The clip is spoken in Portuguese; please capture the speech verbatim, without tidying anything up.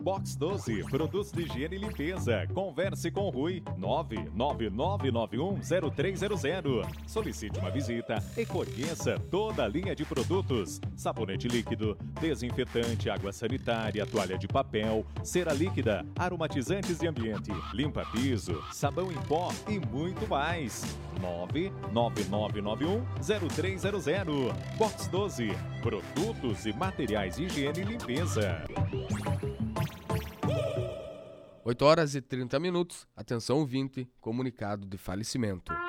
Box doze, produtos de higiene e limpeza. Converse com o Rui, nove nove nove nove um zero três zero zero. Solicite uma visita e conheça toda a linha de produtos. Sabonete líquido, desinfetante, água sanitária, toalha de papel, cera líquida, aromatizantes de ambiente, limpa-piso, sabão em pó e muito mais. nove nove nove nove um zero três zero zero. Box doze, produtos e materiais de higiene e limpeza. oito horas e trinta minutos. Atenção, ouvinte, comunicado de falecimento.